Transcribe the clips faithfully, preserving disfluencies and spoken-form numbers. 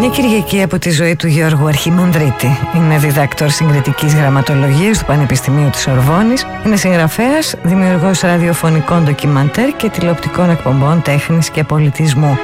Μια Κυριακή από τη ζωή του Γιώργου Αρχιμανδρίτη. Είναι διδάκτορ συγκριτικής γραμματολογίας του Πανεπιστημίου της Σορβόνης. Είναι συγγραφέας, δημιουργός ραδιοφωνικών ντοκιμαντέρ και τηλεοπτικών εκπομπών τέχνης και πολιτισμού.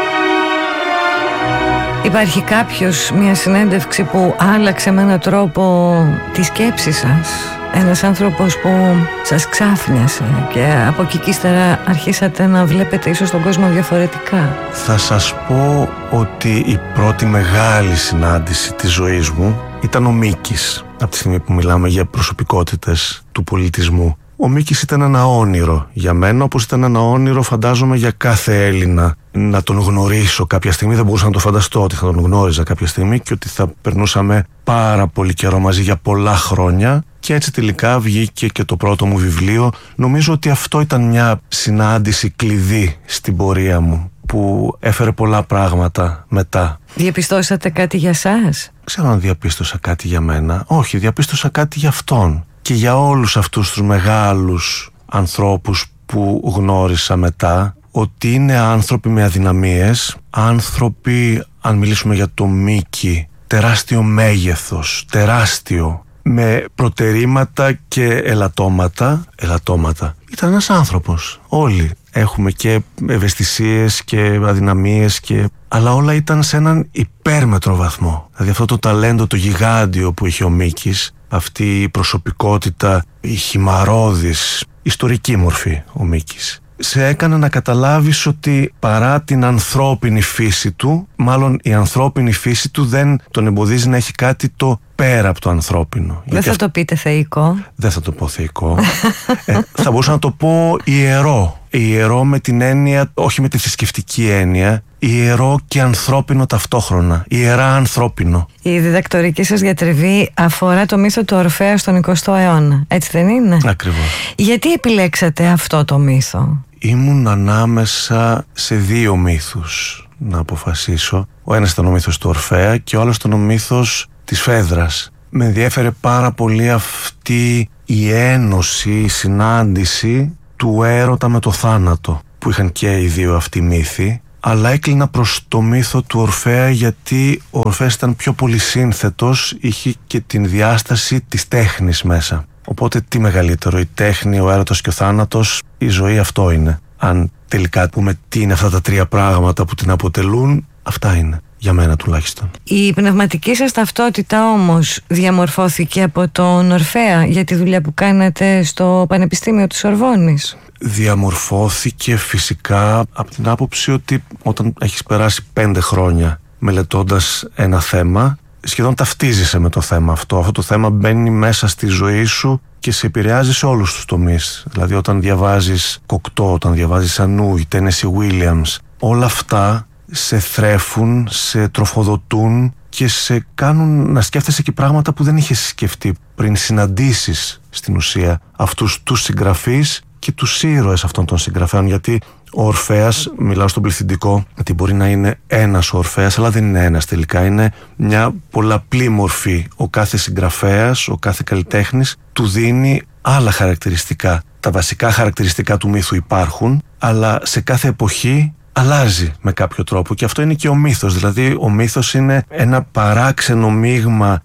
Υπάρχει κάποιος, μια συνέντευξη που άλλαξε με έναν τρόπο τη σκέψη σας? Ένας άνθρωπος που σας ξάφνιασε και από εκεί και ύστερα αρχίσατε να βλέπετε ίσως τον κόσμο διαφορετικά? Θα σας πω ότι η πρώτη μεγάλη συνάντηση της ζωής μου ήταν ο Μίκης. Από τη στιγμή που μιλάμε για προσωπικότητες του πολιτισμού, ο Μίκης ήταν ένα όνειρο για μένα, όπως ήταν ένα όνειρο φαντάζομαι για κάθε Έλληνα. Να τον γνωρίσω κάποια στιγμή, δεν μπορούσα να το φανταστώ ότι θα τον γνώριζα κάποια στιγμή και ότι θα περνούσαμε πάρα πολύ καιρό μαζί για πολλά χρόνια. Και έτσι τελικά βγήκε και το πρώτο μου βιβλίο. Νομίζω ότι αυτό ήταν μια συνάντηση κλειδί στην πορεία μου που έφερε πολλά πράγματα μετά. Διαπιστώσατε κάτι για σας? Ξέρω αν διαπίστωσα κάτι για μένα. Όχι, διαπίστωσα κάτι για αυτόν και για όλους αυτούς τους μεγάλους ανθρώπους που γνώρισα μετά, ότι είναι άνθρωποι με αδυναμίες, άνθρωποι, αν μιλήσουμε για το Μίκη, τεράστιο μέγεθος, τεράστιο, με προτερήματα και ελαττώματα. Ελαττώματα. Ήταν ένας άνθρωπος. Όλοι έχουμε και ευαισθησίες και αδυναμίες και... αλλά όλα ήταν σε έναν υπέρμετρο βαθμό. Δηλαδή αυτό το ταλέντο, το γιγάντιο που είχε ο Μίκης, αυτή η προσωπικότητα, η χυμαρώδης, ιστορική μορφή ο Μίκης, σε έκανε να καταλάβεις ότι παρά την ανθρώπινη φύση του, μάλλον η ανθρώπινη φύση του δεν τον εμποδίζει να έχει κάτι το πέρα από το ανθρώπινο. Δεν θα αυ... το πείτε θεϊκό? Δεν θα το πω θεϊκό. ε, θα μπορούσα να το πω ιερό. Ιερό με την έννοια, όχι με τη θρησκευτική έννοια, ιερό και ανθρώπινο ταυτόχρονα. Ιερά ανθρώπινο. Η διδακτορική σας διατριβή αφορά το μύθο του Ορφέα στον εικοστό αιώνα, έτσι δεν είναι? Ακριβώς. Γιατί επιλέξατε αυτό το μύθο? Ήμουν ανάμεσα σε δύο μύθους να αποφασίσω. Ο ένας ήταν ο μύθος του Ορφέα και ο άλλος ήταν ο μύθος της Φέδρας. Με ενδιέφερε πάρα πολύ αυτή η ένωση, η συνάντηση του έρωτα με το θάνατο που είχαν και οι δύο αυτοί μύθοι, αλλά έκλεινα προς το μύθο του Ορφέα γιατί ο Ορφέας ήταν πιο πολυσύνθετος, είχε και την διάσταση της τέχνης μέσα. Οπότε τι μεγαλύτερο, η τέχνη, ο έρωτας και ο θάνατος, η ζωή αυτό είναι. Αν τελικά πούμε τι είναι αυτά τα τρία πράγματα που την αποτελούν, αυτά είναι. Για μένα τουλάχιστον. Η πνευματική σας ταυτότητα όμως διαμορφώθηκε από τον Ορφέα για τη δουλειά που κάνατε στο Πανεπιστήμιο της Σορβόνης? Διαμορφώθηκε φυσικά από την άποψη ότι όταν έχεις περάσει πέντε χρόνια μελετώντας ένα θέμα, σχεδόν ταυτίζεσαι με το θέμα αυτό. Αυτό το θέμα μπαίνει μέσα στη ζωή σου και σε επηρεάζει σε όλους τους τομείς. Δηλαδή όταν διαβάζεις Κοκτό, όταν διαβάζεις Ανού ή Τένεσι Βίλιαμς, όλα αυτά σε θρέφουν, σε τροφοδοτούν και σε κάνουν να σκέφτεσαι και πράγματα που δεν είχες σκεφτεί πριν συναντήσεις στην ουσία αυτούς τους συγγραφείς και τους ήρωες αυτών των συγγραφέων. Γιατί ο Ορφέας, μιλάω στον πληθυντικό, γιατί μπορεί να είναι ένας ο Ορφέας, αλλά δεν είναι ένας τελικά. Είναι μια πολλαπλή μορφή. Ο κάθε συγγραφέας, ο κάθε καλλιτέχνης του δίνει άλλα χαρακτηριστικά. Τα βασικά χαρακτηριστικά του μύθου υπάρχουν, αλλά σε κάθε εποχή αλλάζει με κάποιο τρόπο και αυτό είναι και ο μύθος. Δηλαδή ο μύθος είναι ένα παράξενο μείγμα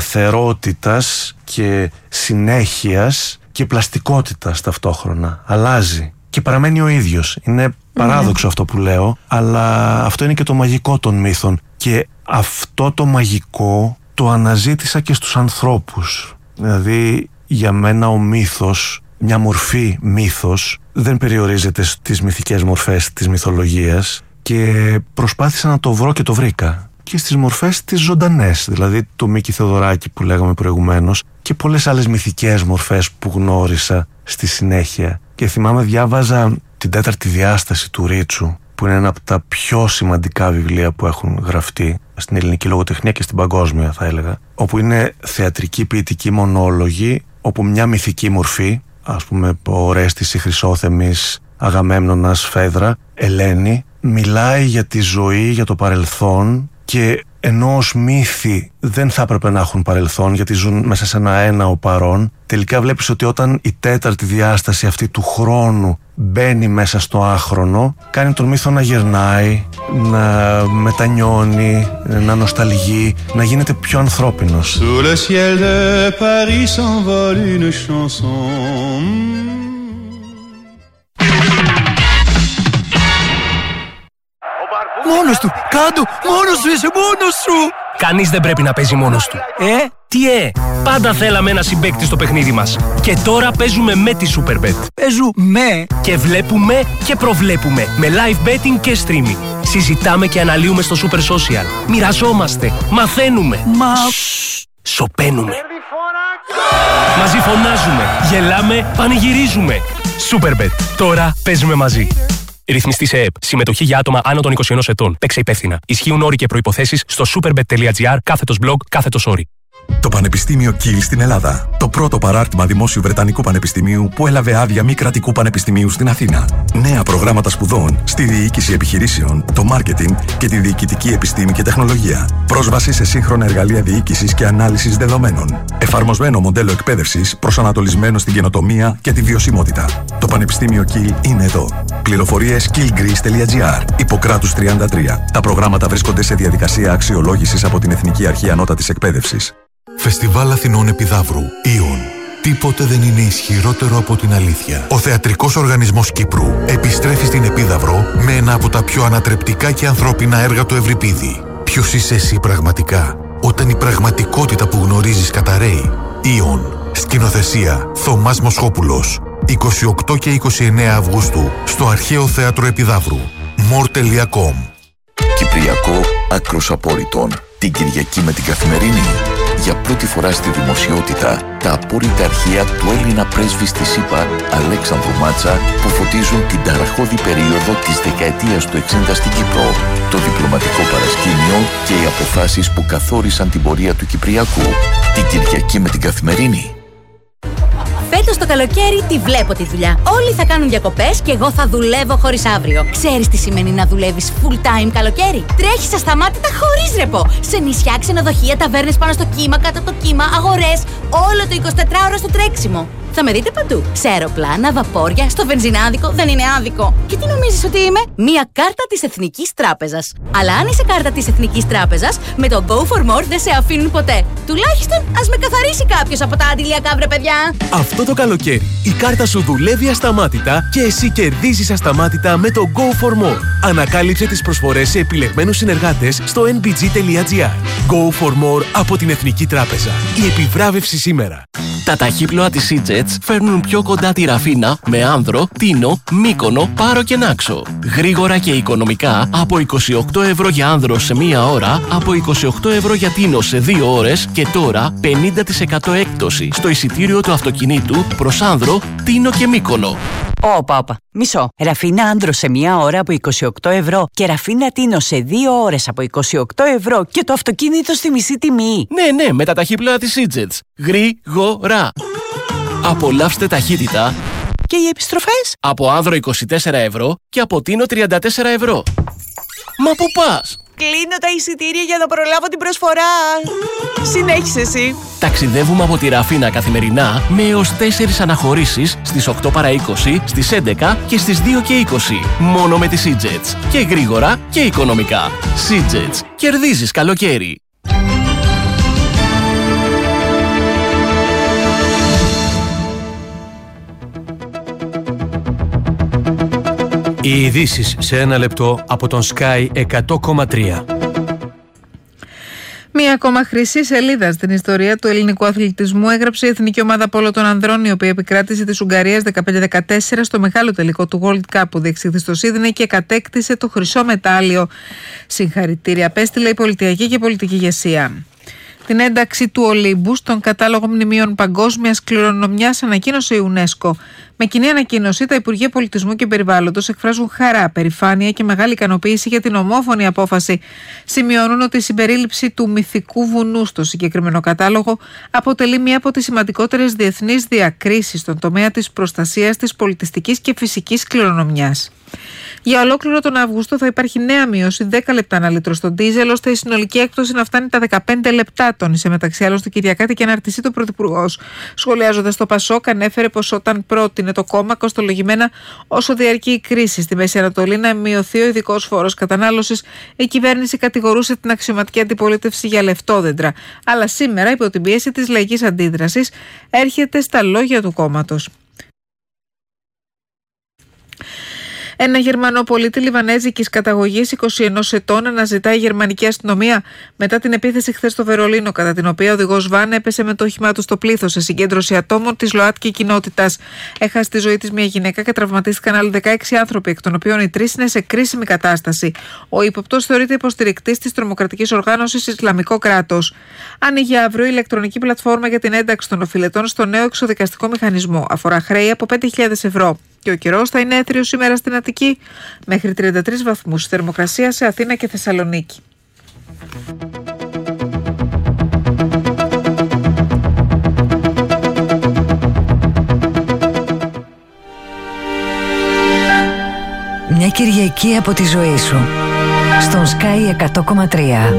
σταθερότητας και συνέχειας και πλαστικότητας ταυτόχρονα. Αλλάζει και παραμένει ο ίδιος. Είναι παράδοξο mm. αυτό που λέω, αλλά αυτό είναι και το μαγικό των μύθων και αυτό το μαγικό το αναζήτησα και στους ανθρώπους. Δηλαδή για μένα ο μύθος, μια μορφή μύθος, δεν περιορίζεται στις μυθικές μορφές της μυθολογίας και προσπάθησα να το βρω και το βρήκα και στις μορφές τις ζωντανές, δηλαδή το Μίκη Θεοδωράκη που λέγαμε προηγουμένως και πολλές άλλες μυθικές μορφές που γνώρισα στη συνέχεια. Και θυμάμαι διάβαζα την τέταρτη διάσταση του Ρίτσου, που είναι ένα από τα πιο σημαντικά βιβλία που έχουν γραφτεί στην ελληνική λογοτεχνία και στην παγκόσμια θα έλεγα, όπου είναι θεατρική ποιητική μονόλογη, όπου μια μυθική μορφή, ας πούμε ο Ορέστης, η Χρυσόθεμης, Αγαμέμνονας, Φέδρα, Ελένη, μιλάει για τη ζωή, για το παρελθόν και ενώ ως μύθοι δεν θα έπρεπε να έχουν παρελθόν γιατί ζουν μέσα σε ένα έναο παρόν, τελικά βλέπεις ότι όταν η τέταρτη διάσταση αυτή του χρόνου μπαίνει μέσα στο άχρονο, κάνει τον μύθο να γερνάει, να μετανιώνει, να νοσταλγεί, να γίνεται πιο ανθρώπινος. Sous le ciel de Paris s'envole une chanson. Μόνος του! Κάντο! Μόνος σου είσαι! Μόνος σου! Κανείς δεν πρέπει να παίζει μόνος του. Ε? Τι ε! Πάντα θέλαμε ένα συμπαίκτη στο παιχνίδι μας. Και τώρα παίζουμε με τη Superbet. Παίζουμε! Και βλέπουμε και προβλέπουμε. Με live betting και streaming. Συζητάμε και αναλύουμε στο Super Social. Μοιραζόμαστε. Μαθαίνουμε. Μα... Σοπαίνουμε. Μαζί φωνάζουμε. Γελάμε. Πανηγυρίζουμε. Superbet. Τώρα παίζουμε μαζί. Ρυθμιστή σε ΕΕΠ. Συμμετοχή για άτομα άνω των είκοσι ενός ετών. Παίξε υπεύθυνα. Ισχύουν όροι και προϋποθέσεις στο superbet.gr κάθετος blog κάθετος όροι. Το Πανεπιστήμιο Kiel στην Ελλάδα. Το πρώτο παράρτημα δημόσιου Βρετανικού Πανεπιστημίου που έλαβε άδεια μη κρατικού πανεπιστημίου στην Αθήνα. Νέα προγράμματα σπουδών στη διοίκηση επιχειρήσεων, το μάρκετινγκ και τη διοικητική επιστήμη και τεχνολογία. Πρόσβαση σε σύγχρονα εργαλεία διοίκησης και ανάλυσης δεδομένων. Εφαρμοσμένο μοντέλο εκπαίδευσης προσανατολισμένο στην καινοτομία και τη βιωσιμότητα. Το Πανεπιστήμιο Kiel είναι εδώ. Πληροφορίες kielgreece.gr. Ιπποκράτους τριάντα τρία. Τα προγράμματα βρίσκονται σε διαδικασία αξιολόγησης από την Εθνική Αρχή Ανώτατης Εκπαίδευσης. Φεστιβάλ Αθηνών Επιδαύρου. Ιον. Τίποτε δεν είναι ισχυρότερο από την αλήθεια. Ο Θεατρικός Οργανισμός Κύπρου επιστρέφει στην Επίδαυρο με ένα από τα πιο ανατρεπτικά και ανθρώπινα έργα του Ευρυπίδη. Ποιος είσαι εσύ πραγματικά, όταν η πραγματικότητα που γνωρίζεις καταραίει. Ιον. Σκηνοθεσία Θωμάς Μοσχόπουλος. είκοσι οκτώ και είκοσι εννέα Αυγούστου στο Αρχαίο Θέατρο Επιδαύρου. μορ τελεία κομ. Κυπριακό άκρος απόρριτων. Την Κυριακή με την Καθημερινή. Για πρώτη φορά στη δημοσιότητα, τα απόρριτα αρχεία του Έλληνα πρέσβη στη ΣΥΠΑ, Αλέξανδρου Μάτσα, που φωτίζουν την ταραχώδη περίοδο της δεκαετίας του εξήντα στην Κύπρο, το διπλωματικό παρασκήνιο και οι αποφάσεις που καθόρισαν την πορεία του Κυπριακού. Την Κυριακή με την Καθημερινή. Φέτος το καλοκαίρι τη βλέπω τη δουλειά. Όλοι θα κάνουν διακοπές και εγώ θα δουλεύω χωρίς αύριο. Ξέρεις τι σημαίνει να δουλεύεις full time καλοκαίρι? Τρέχεις ασταμάτητα χωρίς ρεπό. Σε νησιά, ξενοδοχεία, ταβέρνες πάνω στο κύμα, κάτω από το κύμα, αγορές. Όλο το εικοσιτετράωρο στο τρέξιμο. Θα με δείτε παντού. Σε αεροπλάνα, βαπόρια, στο βενζινάδικο. Δεν είναι άδικο. Και τι νομίζεις ότι είμαι? Μία κάρτα της Εθνικής Τράπεζας. Αλλά αν είσαι κάρτα της Εθνικής Τράπεζας, με το Go for More δεν σε αφήνουν ποτέ. Τουλάχιστον ας με καθαρίσει κάποιος από τα αντιλιακά, βρε παιδιά. Αυτό το καλοκαίρι η κάρτα σου δουλεύει ασταμάτητα και εσύ κερδίζεις ασταμάτητα με το Go for More. Ανακάλυψε τις προσφορές σε επιλεγμένους συνεργάτες στο εν μπι τζι τελεία τζι άρ. Go for More από την Εθνική Τράπεζα. Η επιβράβευση σήμερα. Τα ταχύπλοα της Seajets φέρνουν πιο κοντά τη Ραφίνα με Άνδρο, Τίνο, Μύκονο, Πάρο και Νάξο. Γρήγορα και οικονομικά από είκοσι οκτώ ευρώ για Άνδρο σε μία ώρα, από είκοσι οκτώ ευρώ για Τίνο σε δύο ώρες και τώρα πενήντα τοις εκατό έκπτωση στο εισιτήριο του αυτοκινήτου προς Άνδρο, Τίνο και Μύκονο. Όπα, όπα. Μισό. Ραφίνα Άνδρο σε μία ώρα από είκοσι οκτώ ευρώ και Ραφίνα Τίνο σε δύο ώρες από είκοσι οκτώ ευρώ και το αυτοκίνητο στη μισή τιμή. Ναι, ναι, με τα ταχύπλοα της Seajets. Γρήγορα. Απολαύστε ταχύτητα. Και οι επιστροφές? Από Άνδρο είκοσι τέσσερα ευρώ και από Τίνο τριάντα τέσσερα ευρώ. Μα πού πας? Κλείνω τα εισιτήρια για να προλάβω την προσφορά. Συνέχισε εσύ. Ταξιδεύουμε από τη Ραφίνα καθημερινά με έως τέσσερις αναχωρήσεις στις οκτώ παρά είκοσι, στις έντεκα και στις δύο και είκοσι. Μόνο με τη Seajets. Και γρήγορα και οικονομικά. Seajets. Κερδίζεις καλοκαίρι. Οι ειδήσεις σε ένα λεπτό από τον Sky εκατό κόμμα τρία. Μία ακόμα χρυσή σελίδα στην ιστορία του ελληνικού αθλητισμού έγραψε η εθνική ομάδα πόλο των ανδρών, η οποία επικράτησε της Ουγγαρίας δεκαπέντε δεκατέσσερα στο μεγάλο τελικό του World Cup που διεξήχθη στο Σίδνεϊ και κατέκτησε το χρυσό μετάλλιο. Συγχαρητήρια απέστειλε η πολιτιακή και πολιτική ηγεσία. Την ένταξη του Ολύμπου στον κατάλογο μνημείων παγκόσμιας κληρονομιάς ανακοίνωσε η UNESCO. Με κοινή ανακοίνωση, τα Υπουργεία Πολιτισμού και Περιβάλλοντος εκφράζουν χαρά, περηφάνεια και μεγάλη ικανοποίηση για την ομόφωνη απόφαση. Σημειώνουν ότι η συμπερίληψη του μυθικού βουνού στο συγκεκριμένο κατάλογο αποτελεί μία από τις σημαντικότερες διεθνείς διακρίσεις στον τομέα της προστασίας της πολιτιστικής και φυσικής κληρονομιάς. Για ολόκληρο τον Αύγουστο θα υπάρχει νέα μείωση δέκα λεπτά ανά λίτρο στο ντίζελ, ώστε η συνολική έκπτωση να φτάνει τα δεκαπέντε λεπτά, τόνισε μεταξύ άλλων στην Κυριακάτη και αναρτησή του Πρωθυπουργός. Σχολιάζοντας το Πασόκ, ανέφερε πως όταν πρότεινε το κόμμα κοστολογημένα όσο διαρκεί η κρίση στη Μέση Ανατολή να μειωθεί ο ειδικός φόρος κατανάλωσης, η κυβέρνηση κατηγορούσε την αξιωματική αντιπολίτευση για λεφτόδεντρα. Αλλά σήμερα, υπό την πίεση της λαϊκής αντίδρασης, έρχεται στα λόγια του κόμματος. Ένα Γερμανό πολίτη λιβανέζικης καταγωγής είκοσι ενός ετών αναζητά η γερμανική αστυνομία μετά την επίθεση χθες στο Βερολίνο, κατά την οποία ο οδηγός βαν έπεσε με το όχημά του στο πλήθος σε συγκέντρωση ατόμων της ΛΟΑΤΚΙ κοινότητας. Έχασε τη ζωή της μια γυναίκα και τραυματίστηκαν άλλοι δεκαέξι άνθρωποι, εκ των οποίων οι τρεις είναι σε κρίσιμη κατάσταση. Ο ύποπτος θεωρείται υποστηρικτής της τρομοκρατικής οργάνωσης Ισλαμικό κράτος. Άνοιγε αύριο η ηλεκτρονική πλατφόρμα για την ένταξη των οφειλετών στο νέο εξοδικαστικό μηχανισμό. Αφορά χρέη από πέντε χιλιάδες ευρώ. Και ο καιρός θα είναι έθριος σήμερα στην Αττική, μέχρι τριάντα τρεις βαθμούς θερμοκρασία σε Αθήνα και Θεσσαλονίκη. Μια Κυριακή από τη ζωή σου, στον Sky εκατό κόμμα τρία.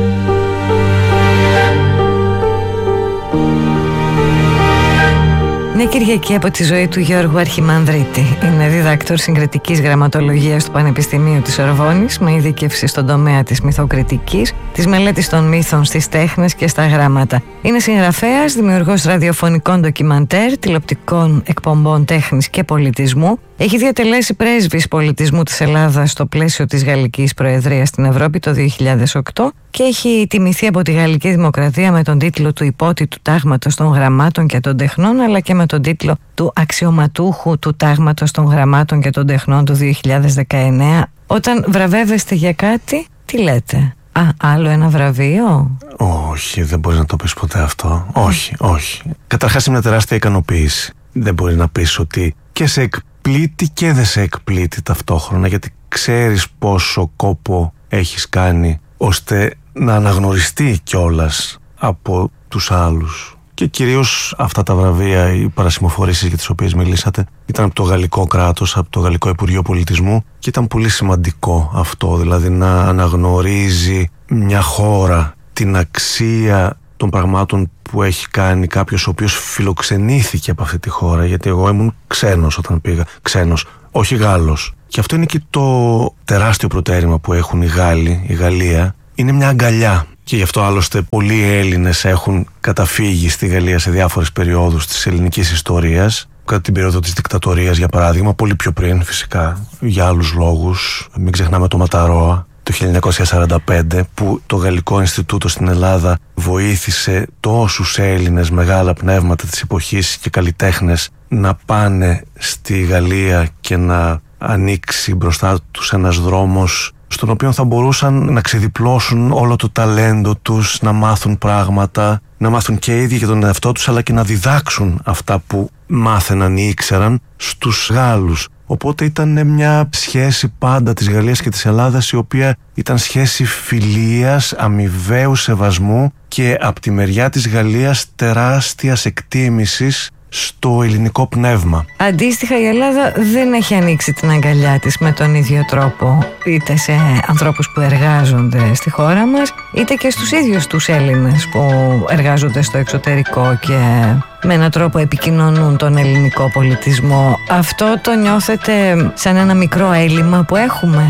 Μια Κυριακή από τη ζωή του Γιώργου Αρχιμανδρίτη. Είναι διδάκτορ συγκριτικής γραμματολογίας του Πανεπιστημίου της Σορβόνης, με ειδίκευση στον τομέα της μυθοκριτικής, της μελέτης των μύθων στις τέχνες και στα γράμματα. Είναι συγγραφέας, δημιουργός ραδιοφωνικών ντοκιμαντέρ, τηλεοπτικών εκπομπών τέχνης και πολιτισμού. Έχει διατελέσει πρέσβης πολιτισμού της Ελλάδας στο πλαίσιο της Γαλλικής Προεδρίας στην Ευρώπη το δύο χιλιάδες οκτώ και έχει τιμηθεί από τη Γαλλική Δημοκρατία με τον τίτλο του υπότιτλου Τάγματος των Γραμμάτων και των Τεχνών, αλλά και με τον τίτλο του αξιωματούχου του Τάγματος των Γραμμάτων και των Τεχνών του δύο χιλιάδες δεκαεννέα. Όταν βραβεύεστε για κάτι, τι λέτε? Α, άλλο ένα βραβείο? Όχι, δεν μπορείς να το πεις ποτέ αυτό. Όχι, όχι. Καταρχάς είναι μια τεράστια ικανοποίηση. Δεν μπορείς να πεις ότι και σε εκπλήττει και δεν σε εκπλήττει ταυτόχρονα, γιατί ξέρεις πόσο κόπο έχεις κάνει ώστε να αναγνωριστεί κιόλας από τους άλλους. Και κυρίως αυτά τα βραβεία, οι παρασημοφορήσεις για τις οποίες μιλήσατε, ήταν από το γαλλικό κράτος, από το Γαλλικό Υπουργείο Πολιτισμού, και ήταν πολύ σημαντικό αυτό, δηλαδή να αναγνωρίζει μια χώρα την αξία των πραγμάτων που έχει κάνει κάποιος ο οποίος φιλοξενήθηκε από αυτή τη χώρα, γιατί εγώ ήμουν ξένος όταν πήγα, ξένος, όχι Γάλλος. Και αυτό είναι και το τεράστιο προτέρημα που έχουν οι Γάλλοι, η Γαλλία, είναι μια αγκαλιά. Και γι' αυτό άλλωστε πολλοί Έλληνες έχουν καταφύγει στη Γαλλία σε διάφορες περιόδους της ελληνικής ιστορίας. Κατά την περίοδο της δικτατορίας, για παράδειγμα, πολύ πιο πριν φυσικά, για άλλους λόγους. Μην ξεχνάμε το Ματαρόα το χίλια εννιακόσια σαράντα πέντε, που το Γαλλικό Ινστιτούτο στην Ελλάδα βοήθησε τόσους Έλληνες μεγάλα πνεύματα της εποχής και καλλιτέχνες να πάνε στη Γαλλία και να ανοίξει μπροστά τους ένας δρόμος στον οποίο θα μπορούσαν να ξεδιπλώσουν όλο το ταλέντο τους, να μάθουν πράγματα, να μάθουν και οι ίδιοι για τον εαυτό τους, αλλά και να διδάξουν αυτά που μάθαιναν ή ήξεραν στους Γάλλους. Οπότε ήταν μια σχέση πάντα της Γαλλίας και της Ελλάδας, η οποία ήταν σχέση φιλίας, αμοιβαίου σεβασμού και από τη μεριά της Γαλλίας τεράστιας εκτίμησης στο ελληνικό πνεύμα. Αντίστοιχα, η Ελλάδα δεν έχει ανοίξει την αγκαλιά της με τον ίδιο τρόπο, είτε σε ανθρώπους που εργάζονται στη χώρα μας, είτε και στους ίδιους τους Έλληνες που εργάζονται στο εξωτερικό και με έναν τρόπο επικοινωνούν τον ελληνικό πολιτισμό. Αυτό το νιώθετε σαν ένα μικρό έλλειμμα που έχουμε?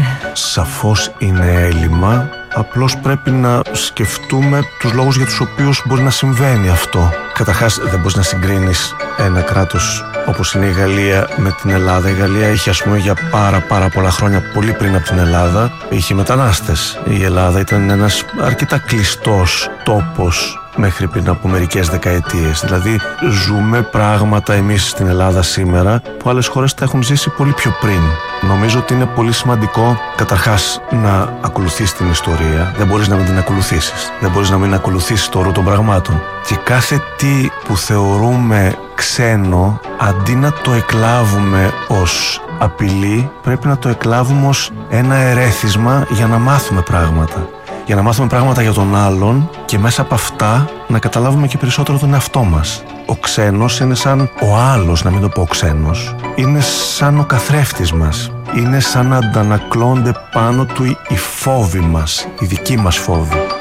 Σαφώς είναι έλλειμμα. Απλώς πρέπει να σκεφτούμε τους λόγους για τους οποίους μπορεί να συμβαίνει αυτό. Καταρχάς, δεν μπορείς να συγκρίνεις ένα κράτος όπως είναι η Γαλλία με την Ελλάδα. Η Γαλλία είχε, ας πούμε, για πάρα πάρα πολλά χρόνια, πολύ πριν από την Ελλάδα, είχε μετανάστες. Η Ελλάδα ήταν ένας αρκετά κλειστός τόπος μέχρι πριν από μερικές δεκαετίες. Δηλαδή ζούμε πράγματα εμείς στην Ελλάδα σήμερα που άλλες χώρες τα έχουν ζήσει πολύ πιο πριν. Νομίζω ότι είναι πολύ σημαντικό καταρχάς να ακολουθείς την ιστορία. Δεν μπορείς να μην την ακολουθήσεις. Δεν μπορείς να μην ακολουθήσεις το όρο των πραγμάτων. Και κάθε τι που θεωρούμε ξένο, αντί να το εκλάβουμε ως απειλή, πρέπει να το εκλάβουμε ως ένα ερέθισμα για να μάθουμε πράγματα. Για να μάθουμε πράγματα για τον άλλον και μέσα από αυτά να καταλάβουμε και περισσότερο τον εαυτό μας. ο ξένος είναι σαν ο άλλος, να μην το πω ξένος. Είναι σαν ο καθρέφτης μας. Είναι σαν να αντανακλώνται πάνω του οι φόβοι μας, οι δικοί μας φόβοι.